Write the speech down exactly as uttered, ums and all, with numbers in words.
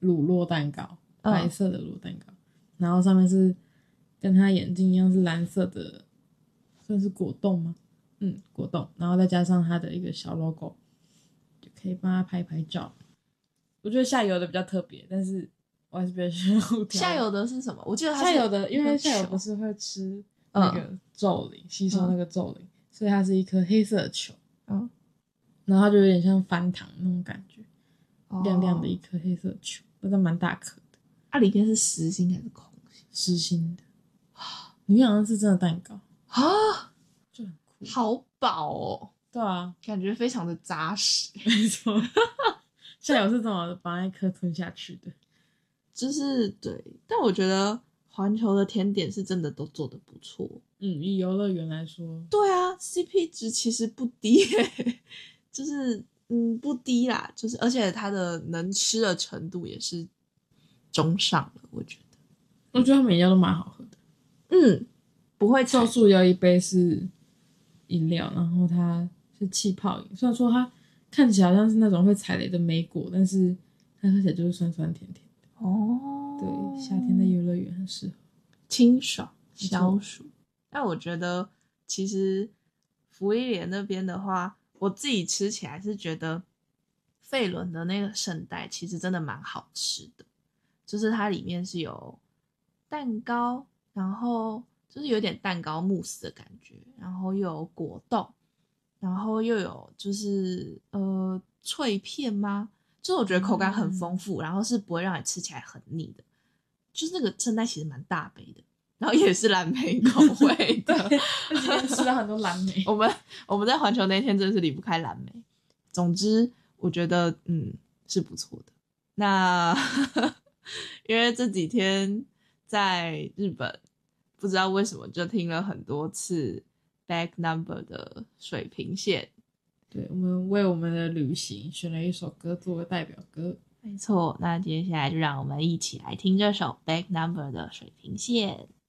乳酪蛋糕，白色的乳酪蛋糕，然后上面是跟他眼睛一样是蓝色的，算是果冻吗？嗯，果冻，然后再加上他的一个小 logo， 就可以帮他拍拍照。我觉得下游的比较特别，但是我还是比较喜欢胡条。 下游的是什么？我记得它是下游的，因为下游不是会吃那个咒灵、嗯，吸收那个咒灵、嗯，所以它是一颗黑色的球，嗯，然后它就有点像翻糖那种感觉，哦、亮亮的一颗黑色的球，但是蛮大颗的。 它、啊、里面是实心还是空心？ 实心的，里面好像是真的蛋糕啊， 就很酷， 好饱哦。 对啊， 感觉非常的扎实。 没错，下游是怎么把那一颗吞下去的？ 就是对，但我觉得环球的甜点是真的都做得不错。 嗯，以游乐园来说， 对啊 ，C P 值其实不低耶，就是嗯不低啦，就是而且它的能吃的程度也是中上了，我觉得。 我觉得他们饮料都蛮好喝的。 嗯，不会咒术有一杯是饮料，然后它是气泡饮，虽然说它看起来好像是那种会踩雷的莓果，但是它喝起来就是酸酸甜甜的。哦，对，夏天在游乐园很适合， 清爽消暑。但我觉得其实芙莉莲那边的话，我自己吃起来是觉得费伦的那个圣代其实真的蛮好吃的，就是它里面是有蛋糕，然后就是有点蛋糕慕斯的感觉，然后又有果冻，然后又有就是呃脆片吗？就是我觉得口感很丰富、嗯、然后是不会让你吃起来很腻的，就是那个圣代其实蛮大杯的，然后也是蓝莓口味的。 对，今天吃了很多蓝莓。 我们我们在环球那天真的是离不开蓝莓。总之我觉得嗯是不错的。那因为这几天在日本不知道为什么就听了很多次 Back Number 的水平线， 对，我们为我们的旅行选了一首歌作为代表歌。 没错，那接下来就让我们一起来听这首 Back Number 的水平线。